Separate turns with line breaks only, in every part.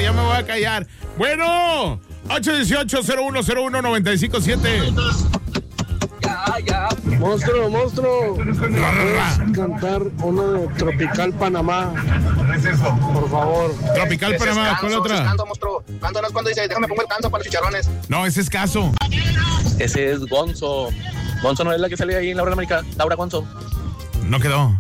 ya me voy a callar. Bueno, 818-0101-957.
Ya.
Monstruo. ¿Puedes cantar uno de Tropical Panamá?
¿Qué es eso?
Por favor.
Tropical Panamá, ¿cuál otra?
Canto, monstruo. Cántanos cuando dice, déjame pongo el canto para los chicharrones.
No, ese es Caso.
Ese es Gonzo. Gonzo no es la que sale ahí en la hora de América. Laura Gonzo.
No quedó.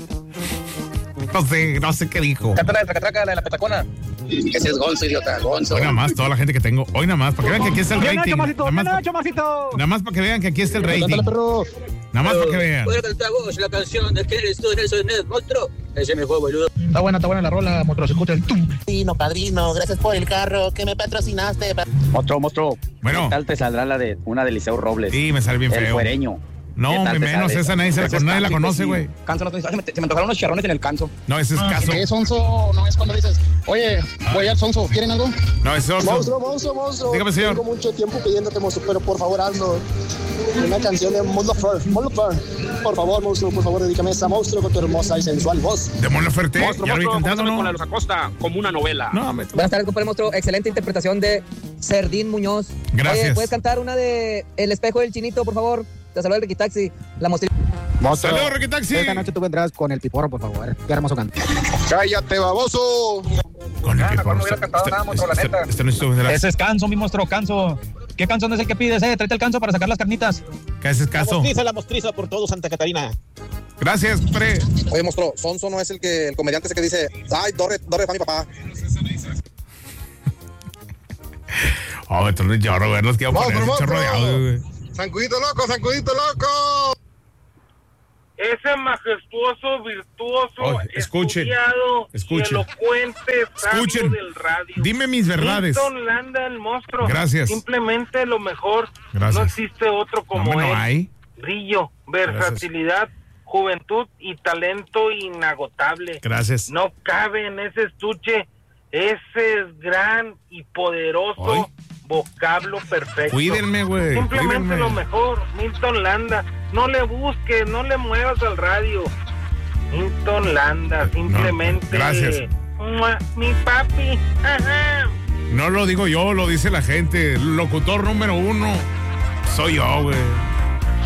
No sé qué dijo.
Canta la de Tracatraca, la de la petacona.
Ese es Gonzo, idiota, Gonzo.
Hoy nada más, toda la gente que tengo. Hoy nada más, para que vean que aquí está el rating.
Marcito.
Nada más para que vean que aquí está el rating.
Cántale, perro.
Nada más para que vean.
Voy a cantar vos la canción de ¿Quién eres tú, Nelson Ned, monstruo? Ese me fue, boludo.
Está buena la rola, monstruo. Se escucha el tum.
Padrino, gracias por el carro que me patrocinaste.
Monstruo.
Bueno.
¿Qué tal te saldrá la de una de Liceo Robles?
Sí, me sale bien
El
feo.
fuereño.
No, menos esa nadie la conoce, güey.
Canso, se me antojaron unos chicharrones en el canso.
No, ese es Caso.
¿Qué sonso? No es cuando dices, oye, voy al sonso, ¿quieren algo?
No, ese es Oso.
Monstruo.
Dígame, señor.
Tengo mucho tiempo pidiéndote, monstruo, pero por favor hazlo. Una canción de Mon Laferte. Por favor, monstruo, por favor, dedícame a esa monstruo con tu hermosa y sensual voz.
De Mon Laferte. Ya lo vi cantando, ¿no?
Con la Luz Acosta, como una novela.
No,
Buenas tardes, compadre monstruo. Excelente interpretación de Cerdín Muñoz.
Gracias.
Oye, ¿puedes cantar una de El espejo del chinito, por favor? Te saluda el Ricky Taxi. La mostrilla.
Saludos, Ricky Taxi.
Esta noche tú vendrás con el piporro, por favor. Qué hermoso canto.
¡Cállate, baboso!
Con el
no
piporro.
hubiera cantado nada, monstruo, la neta.
Este no estuvo en
Ese es Canso, mi monstruo, Canso. ¿Qué canción es el que pides, Tráete el canso para sacar las carnitas.
¿Qué es Caso?
La mostriza por todo Santa Catarina.
Gracias, pre.
Oye, monstruo, Sonso no es el comediante ese que dice, ay, Dorre fa mi papá.
Oh, entonces yo, Robert, los quiero poner ese chorro de audio, güey.
¡Zancudito loco!
Ese majestuoso, virtuoso,
Oye, escuchen,
estudiado
escuchen.
y elocuente sabio
Escuchen.
del radio.
Dime mis verdades.
Milton Landa, el monstruo.
Gracias.
Simplemente lo mejor.
Gracias.
No existe otro como
No,
él.
hay.
Brillo, versatilidad, juventud y talento inagotable.
Gracias.
No cabe en ese estuche ese gran y poderoso
Hoy.
vocablo perfecto.
Cuídenme, güey.
Simplemente
Cuídenme.
lo mejor, Milton Landa. No le busques, no le muevas al radio. Milton Landa, simplemente.
gracias.
Mi papi. Ajá.
No lo digo yo, lo dice la gente. El locutor número 1 soy yo, güey.